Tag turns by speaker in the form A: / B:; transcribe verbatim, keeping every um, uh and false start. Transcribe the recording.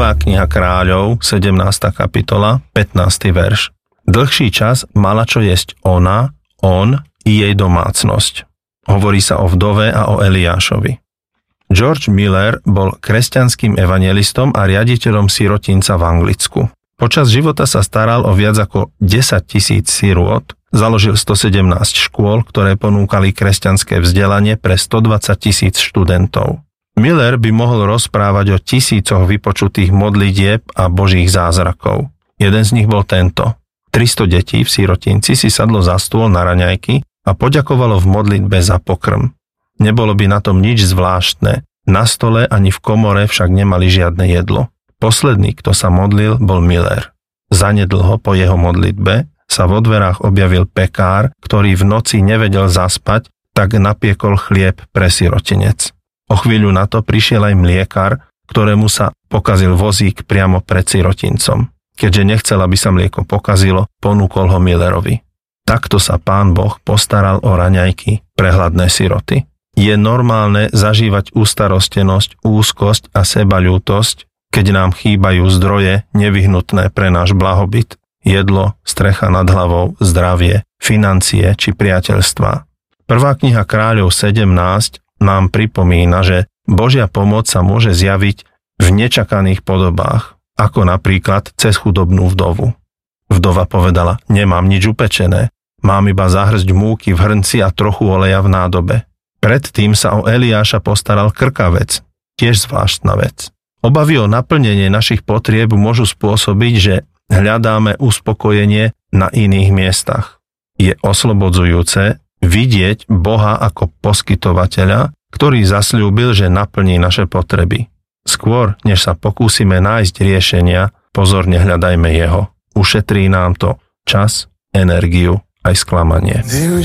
A: Druhá kniha Kráľov, sedemnásta kapitola, pätnásty verš. Dlhší čas mala čo jesť ona, on i jej domácnosť. Hovorí sa o vdove a o Eliášovi. George Miller bol kresťanským evanjelistom a riaditeľom sirotinca v Anglicku. Počas života sa staral o viac ako desaťtisíc sirôt, založil stosedemnásť škôl, ktoré ponúkali kresťanské vzdelanie pre stodvadsaťtisíc študentov. Miller by mohol rozprávať o tisícoch vypočutých modlitieb a božích zázrakov. Jeden z nich bol tento. tristo detí v sirotinci si sadlo za stôl na raňajky a poďakovalo v modlitbe za pokrm. Nebolo by na tom nič zvláštne. Na stole ani v komore však nemali žiadne jedlo. Posledný, kto sa modlil, bol Miller. Zanedlho po jeho modlitbe sa vo dverách objavil pekár, ktorý v noci nevedel zaspať, tak napiekol chlieb pre sirotinec. O chvíľu na to prišiel aj mliekar, ktorému sa pokazil vozík priamo pred sirotincom. Keďže nechcel, aby sa mlieko pokazilo, ponúkol ho Millerovi. Takto sa Pán Boh postaral o raňajky pre hladné siroty. Je normálne zažívať ústarostenosť, úzkosť a sebaľútosť, keď nám chýbajú zdroje nevyhnutné pre náš blahobyt, jedlo, strecha nad hlavou, zdravie, financie či priateľstvá. Prvá kniha Kráľov sedemnásť nám pripomína, že Božia pomoc sa môže zjaviť v nečakaných podobách, ako napríklad cez chudobnú vdovu. Vdova povedala, nemám nič upečené, mám iba zahŕsť múky v hrnci a trochu oleja v nádobe. Predtým sa o Eliáša postaral krkavec, tiež zvláštna vec. Obavy o naplnenie našich potrieb môžu spôsobiť, že hľadáme uspokojenie na iných miestach. Je oslobodzujúce vidieť Boha ako poskytovateľa, ktorý zasľúbil, že naplní naše potreby. Skôr, než sa pokúsime nájsť riešenia, pozorne hľadajme jeho. Ušetrí nám to čas, energiu aj sklamanie.